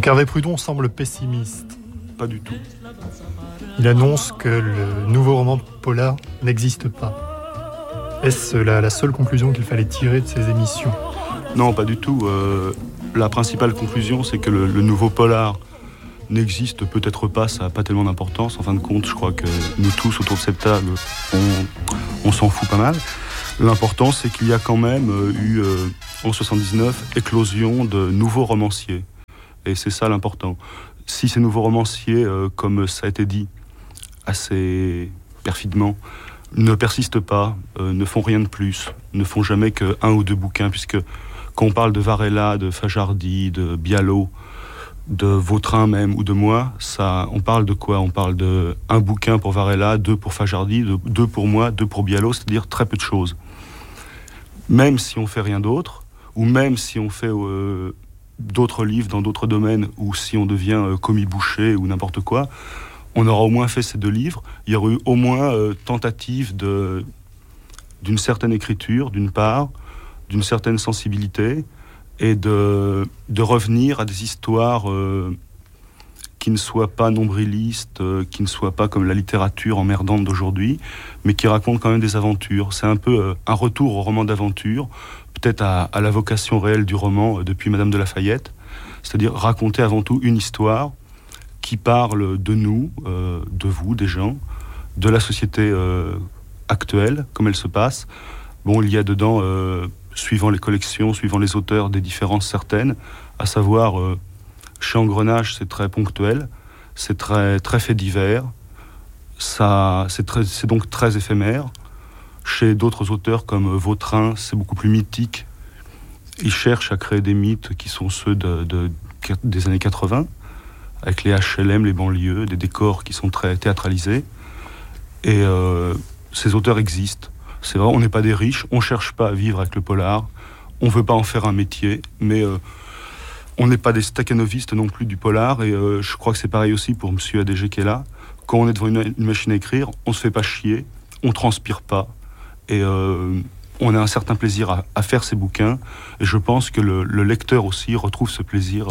Donc Hervé Prudon semble pessimiste. Pas du tout. Il annonce que le nouveau roman polar n'existe pas. Est-ce la seule conclusion qu'il fallait tirer de ces émissions ? Non, pas du tout. La principale conclusion, c'est que le nouveau polar n'existe peut-être pas, ça n'a pas tellement d'importance. En fin de compte, je crois que nous tous autour de cette table, on s'en fout pas mal. L'important, c'est qu'il y a quand même eu, en 79, éclosion de nouveaux romanciers. Et c'est ça l'important. Si ces nouveaux romanciers, comme ça a été dit assez perfidement, ne persistent pas, ne font rien de plus, ne font jamais qu'un ou deux bouquins, puisque quand on parle de Varela, de Fajardi, de Bialot, de Vautrin même, ou de moi, on parle de quoi ? On parle de un bouquin pour Varela, 2 pour Fajardi, 2 pour moi, 2 pour Bialot, c'est-à-dire très peu de choses. Même si on fait rien d'autre, ou même si on fait d'autres livres dans d'autres domaines, ou si on devient commis boucher ou n'importe quoi, on aura au moins fait ces 2 livres. Il y aura eu au moins tentative d'une certaine écriture, d'une part, d'une certaine sensibilité, et de revenir à des histoires qui ne soient pas nombrilistes, qui ne soient pas comme la littérature emmerdante d'aujourd'hui, mais qui racontent quand même des aventures. C'est un peu un retour au roman d'aventure, peut-être à la vocation réelle du roman depuis Madame de Lafayette, c'est-à-dire raconter avant tout une histoire qui parle de nous, de vous, des gens, de la société actuelle, comme elle se passe. Bon, il y a dedans, suivant les collections, suivant les auteurs, des différences certaines, à savoir, chez Engrenage, c'est très ponctuel, c'est très, très fait divers, c'est donc très éphémère. Chez d'autres auteurs comme Vautrin, c'est beaucoup plus mythique. Ils cherchent à créer des mythes qui sont ceux des années 80, avec les HLM, les banlieues, des décors qui sont très théâtralisés. Et ces auteurs existent. C'est vrai, on n'est pas des riches, on ne cherche pas à vivre avec le polar, on ne veut pas en faire un métier, mais on n'est pas des stakhanovistes non plus du polar, et je crois que c'est pareil aussi pour monsieur ADG qui est là. Quand on est devant une machine à écrire, on ne se fait pas chier, on ne transpire pas, et on a un certain plaisir à faire ces bouquins, et je pense que le lecteur aussi retrouve ce plaisir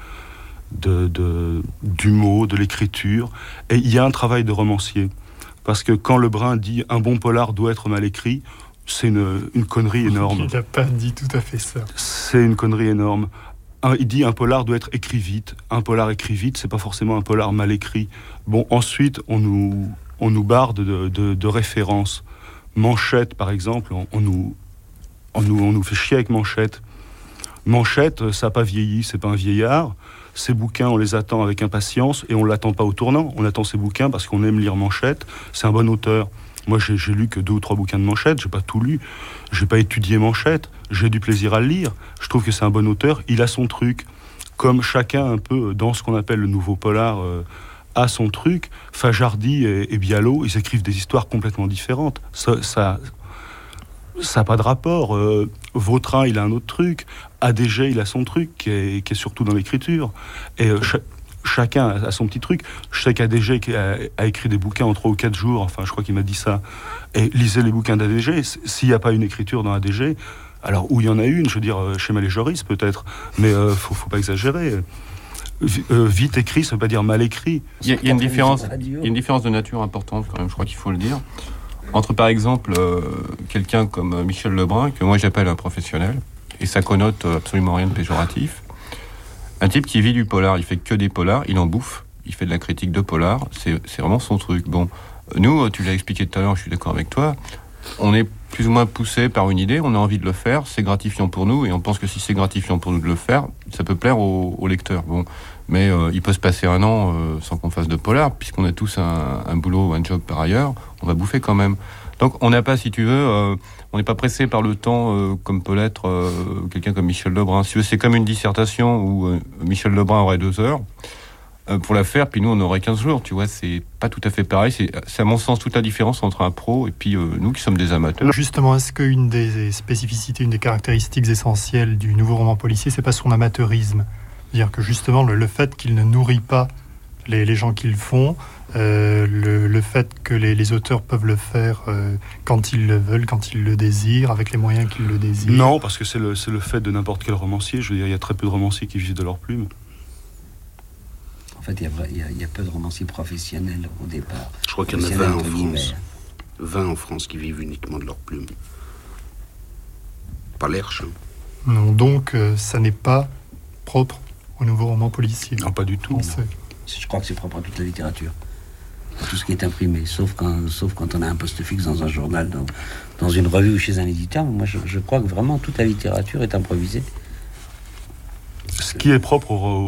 du mot, de l'écriture, et il y a un travail de romancier. Parce que quand Lebrun dit « un bon polar doit être mal écrit », c'est une connerie énorme. Il n'a pas dit tout à fait ça. C'est une connerie énorme. Il dit « un polar doit être écrit vite ». Un polar écrit vite, c'est pas forcément un polar mal écrit. Bon, ensuite, on nous barde de références. Manchette, par exemple, on nous fait chier avec Manchette. Manchette, ça n'a pas vieilli, c'est pas un vieillard. Ces bouquins, on les attend avec impatience et on ne l'attend pas au tournant. On attend ces bouquins parce qu'on aime lire Manchette. C'est un bon auteur. Moi, j'ai lu que 2 ou 3 bouquins de Manchette. Je n'ai pas tout lu. Je n'ai pas étudié Manchette. J'ai du plaisir à le lire. Je trouve que c'est un bon auteur. Il a son truc. Comme chacun, un peu, dans ce qu'on appelle le nouveau polar, a son truc. Fajardi et Bialot, ils écrivent des histoires complètement différentes. Ça n'a pas de rapport. Vautrin, il a un autre truc. ADG, il a son truc qui est surtout dans l'écriture. Et chacun a son petit truc. Je sais qu'ADG a écrit des bouquins en 3 ou 4 jours. Enfin, je crois qu'il m'a dit ça. Et lisez les bouquins d'ADG. S'il n'y a pas une écriture dans ADG, alors où il y en a une, je veux dire, chez Malé-Joris peut-être. Mais faut pas exagérer. Vite écrit, ça ne veut pas dire mal écrit. Il y a une différence de nature importante quand même, je crois qu'il faut le dire. Entre par exemple quelqu'un comme Michel Lebrun, que moi j'appelle un professionnel, et ça connote absolument rien de péjoratif. Un type qui vit du polar, il fait que des polars, il en bouffe, il fait de la critique de polar, c'est vraiment son truc. Bon, nous, tu l'as expliqué tout à l'heure, je suis d'accord avec toi, on est plus ou moins poussé par une idée, on a envie de le faire, c'est gratifiant pour nous, et on pense que si c'est gratifiant pour nous de le faire, ça peut plaire au lecteur. Bon, mais il peut se passer 1 an sans qu'on fasse de polar, puisqu'on a tous un boulot, un job par ailleurs, on va bouffer quand même. Donc on n'a pas, si tu veux, on n'est pas pressé par le temps comme peut l'être quelqu'un comme Michel Lebrun. Si tu veux, c'est comme une dissertation où Michel Lebrun aurait 2 heures pour la faire, puis nous on aurait 15 jours, tu vois, c'est pas tout à fait pareil. C'est à mon sens toute la différence entre un pro et puis nous qui sommes des amateurs. Justement, est-ce qu'une des spécificités, une des caractéristiques essentielles du nouveau roman policier, c'est pas son amateurisme ? C'est-à-dire que justement le fait qu'il ne nourrit pas les gens qui le font, le fait que les auteurs peuvent le faire quand ils le veulent, quand ils le désirent, avec les moyens qu'ils le désirent. Non, parce que c'est le fait de n'importe quel romancier. Je veux dire, il y a très peu de romanciers qui vivent de leur plume. fait, il y a peu de romanciers professionnels au départ. Je crois qu'il y en a 20 en France. 20 en France qui vivent uniquement de leur plume. Pas l'Herche. Non, donc ça n'est pas propre au nouveau roman policier. Non, pas du tout. Je crois que c'est propre à toute la littérature. Tout ce qui est imprimé, sauf quand on a un poste fixe dans un journal, dans une revue ou chez un éditeur. Moi, je crois que vraiment toute la littérature est improvisée. Ce qui est propre au